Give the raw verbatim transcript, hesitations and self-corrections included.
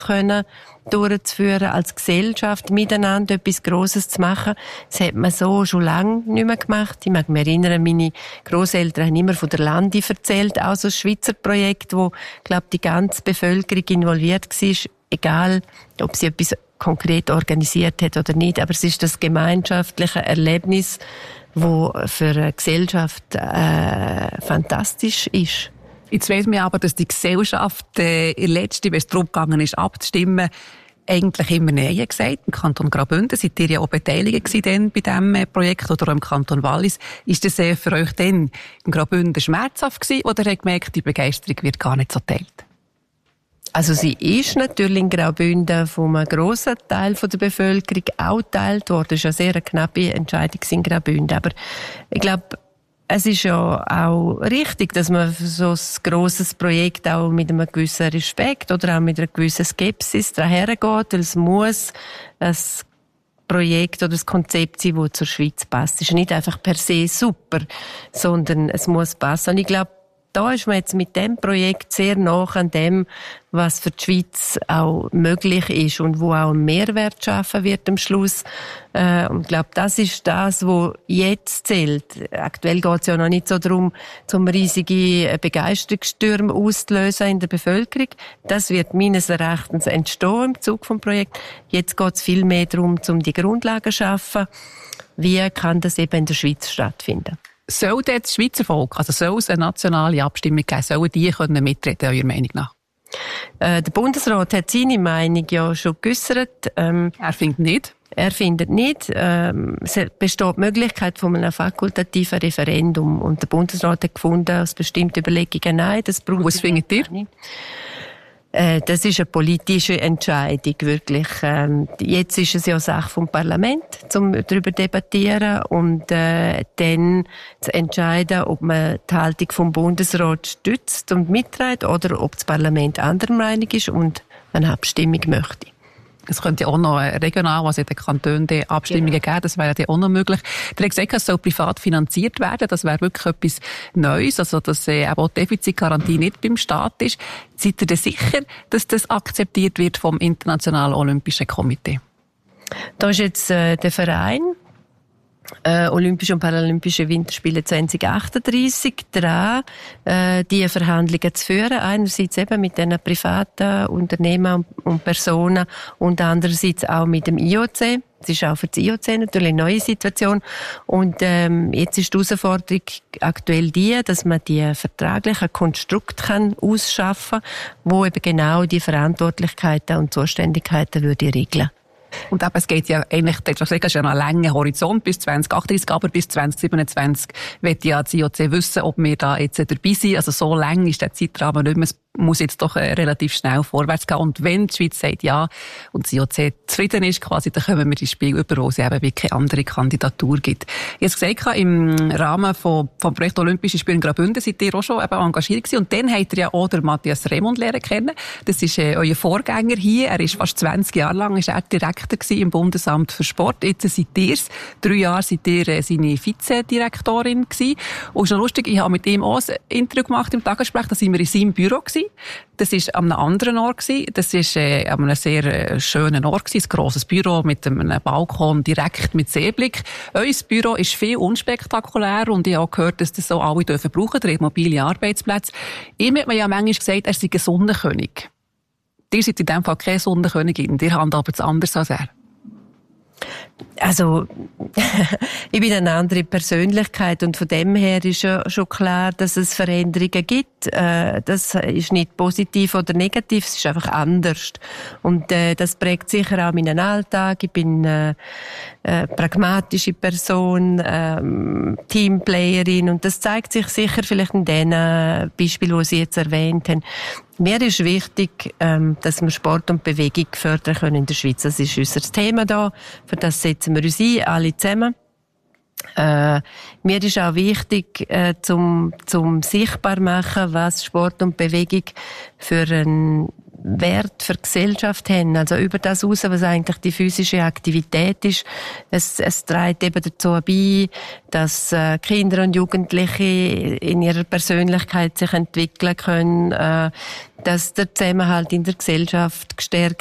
können durchzuführen, als Gesellschaft miteinander etwas Grosses zu machen. Das hat man so schon lange nicht mehr gemacht. Ich mag mich erinnern, meine Grosseltern haben immer von der Landi erzählt, auch so ein Schweizer Projekt, wo, glaube die ganze Bevölkerung involviert war, egal, ob sie etwas konkret organisiert hat oder nicht, aber es ist das gemeinschaftliche Erlebnis, wo für eine Gesellschaft äh, fantastisch ist. Jetzt weiss man aber, dass die Gesellschaft äh, in der letzten, wenn es darum gegangen ist, abzustimmen, eigentlich immer Nein gesagt. Im Kanton Graubünden seid ihr ja auch beteiligt gewesen bei diesem äh, Projekt oder auch im Kanton Wallis. Ist das äh, für euch dann im Graubünden schmerzhaft gewesen oder habt ihr gemerkt, die Begeisterung wird gar nicht so geteilt? Also sie ist natürlich in Graubünden von einem grossen Teil der Bevölkerung auch geteilt worden. Es war eine sehr knappe Entscheidung in Graubünden. Aber ich glaube, es ist ja auch richtig, dass man für so ein grosses Projekt auch mit einem gewissen Respekt oder auch mit einer gewissen Skepsis dahergeht, weil es muss ein Projekt oder ein Konzept sein, das zur Schweiz passt. Es ist nicht einfach per se super, sondern es muss passen. Und ich glaube, da ist man jetzt mit dem Projekt sehr nah an dem, was für die Schweiz auch möglich ist und wo auch ein Mehrwert schaffen wird am Schluss. Äh, und ich glaube, das ist das, was jetzt zählt. Aktuell geht es ja noch nicht so darum, zum riesige Begeisterungsstürme auszulösen in der Bevölkerung. Das wird meines Erachtens entstehen im Zug vom Projekt. Jetzt geht es viel mehr darum, um die Grundlagen zu schaffen. Wie kann das eben in der Schweiz stattfinden? Soll dort das Schweizer Volk, also soll es eine nationale Abstimmung geben, sollen die können mitreden, eurer Meinung nach? Äh, der Bundesrat hat seine Meinung ja schon geäussert. Ähm, er findet nicht? Er findet nicht. Ähm, es besteht die Möglichkeit von einem fakultativen Referendum. Und der Bundesrat hat gefunden, aus bestimmten Überlegungen, nein, das braucht Was findet ihr? Nicht. Das ist eine politische Entscheidung, wirklich. Jetzt ist es ja Sache vom Parlament, um darüber zu debattieren und äh, dann zu entscheiden, ob man die Haltung vom Bundesrat stützt und mitträgt oder ob das Parlament anderer Meinung ist und eine Abstimmung möchte. Es könnte ja auch noch regional, also in den Kantonen, die Abstimmungen genau. geben. Das wäre ja auch noch möglich. Der hat gesagt, es soll privat finanziert werden. Das wäre wirklich etwas Neues. Also, dass äh, auch die Defizitgarantie nicht beim Staat ist. Seid ihr denn sicher, dass das akzeptiert wird vom Internationalen Olympischen Komitee? Da ist jetzt äh, der Verein Äh, Olympische und Paralympische Winterspiele zwanzig achtunddreissig dran, äh, die Verhandlungen zu führen. Einerseits eben mit den privaten Unternehmen und, und Personen und andererseits auch mit dem I O C. Das ist auch für das I O C natürlich eine neue Situation. Und ähm, jetzt ist die Herausforderung aktuell die, dass man die vertraglichen Konstrukte kann ausschaffen kann, wo eben genau die Verantwortlichkeiten und Zuständigkeiten würde regeln. Und eben, es geht ja eigentlich, das ist ja noch ein langer Horizont bis zwanzig achtunddreissig, aber bis zwanzig siebenundzwanzig wird ja das I O C wissen, ob wir da jetzt dabei sind. Also so lang ist der Zeitrahmen nicht mehr. Es muss jetzt doch äh, relativ schnell vorwärts gehen. Und wenn die Schweiz sagt ja und das I O C zufrieden ist, quasi, dann kommen wir ins Spiel über, wo es eben wirklich keine andere Kandidatur gibt. Ich habe gesagt, im Rahmen von, vom Projekt Olympische Spiele in Graubünden seid ihr auch schon eben engagiert gewesen. Und dann habt ihr ja auch den Matthias Remund lernen kennen. Das ist äh, euer Vorgänger hier. Er ist fast zwanzig Jahre lang ist er Direktor gewesen im Bundesamt für Sport. Jetzt seid ihr es. Drei Jahre seid ihr äh, seine Vizedirektorin gewesen. Und es ist noch lustig, ich habe mit ihm auch ein Interview gemacht im Tagesgespräch. Da sind wir in seinem Büro gewesen. Das war an einem anderen Ort gewesen. Das war äh, an einem sehr äh, schönen Ort gewesen. Ein grosses Büro mit einem Balkon direkt mit Seeblick. Euer Büro ist viel unspektakulär und ich habe auch gehört, dass das so alle dürfen brauchen, der mobile Arbeitsplätze. Ihm hat man ja manchmal gesagt, er sei ein Sonnenkönig. Ihr seid in diesem Fall keine Sonnenkönigin, ihr habt aber das anders als er. Also, ich bin eine andere Persönlichkeit und von dem her ist ja schon klar, dass es Veränderungen gibt. Äh, das ist nicht positiv oder negativ, es ist einfach anders. Und äh, das prägt sicher auch meinen Alltag. Ich bin äh, äh, pragmatische Person, äh, Teamplayerin und das zeigt sich sicher vielleicht in den Beispielen, die Sie jetzt erwähnt haben. Mir ist wichtig, ähm, dass wir Sport und Bewegung fördern können in der Schweiz. Das ist unser Thema da. Für das setzen wir uns ein, alle zusammen. Äh, mir ist auch wichtig, äh, zum, zum sichtbar machen, was Sport und Bewegung für einen Wert für die Gesellschaft haben. Also über das hinaus, was eigentlich die physische Aktivität ist. Es, es trägt eben dazu bei, dass äh, Kinder und Jugendliche in ihrer Persönlichkeit sich entwickeln können, äh, dass der Zusammenhalt in der Gesellschaft gestärkt